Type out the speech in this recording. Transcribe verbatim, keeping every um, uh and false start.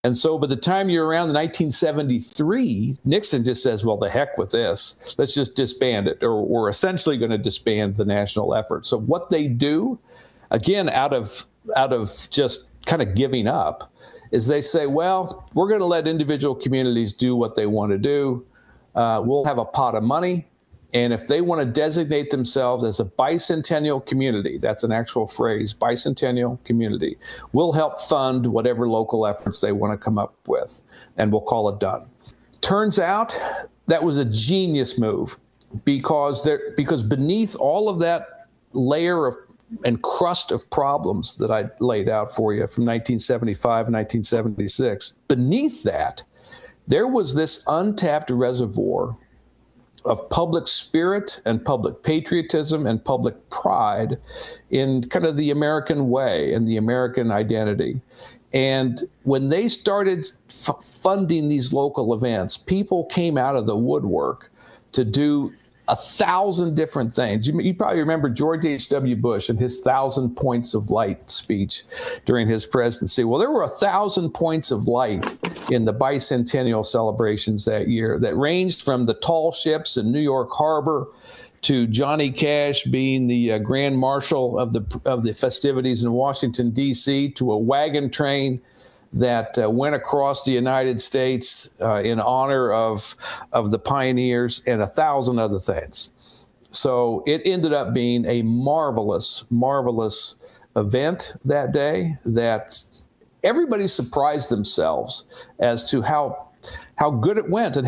And so by the time you're around the nineteen seventy-three, Nixon just says, well, the heck with this. Let's just disband it, or we're essentially going to disband the national effort. So what they do, again, out of out of just kind of giving up, is they say, well, we're going to let individual communities do what they want to do. Uh, we'll have a pot of money. And if they want to designate themselves as a bicentennial community, that's an actual phrase, bicentennial community, we'll help fund whatever local efforts they want to come up with, and we'll call it done. Turns out that was a genius move, because there, because beneath all of that layer of and crust of problems that I laid out for you from nineteen seventy-five and nineteen seventy-six, beneath that, there was this untapped reservoir of public spirit and public patriotism and public pride in kind of the American way and the American identity. And when they started f- funding these local events, people came out of the woodwork to do a thousand different things. You, you probably remember George H W. Bush and his thousand points of light speech during his presidency. Well, there were a thousand points of light in the bicentennial celebrations that year that ranged from the tall ships in New York Harbor to Johnny Cash being the uh, Grand Marshal of the of the festivities in Washington, D C, to a wagon train that uh, went across the United States uh, in honor of, of the pioneers, and a thousand other things. So it ended up being a marvelous, marvelous event that day that everybody surprised themselves as to how how good it went and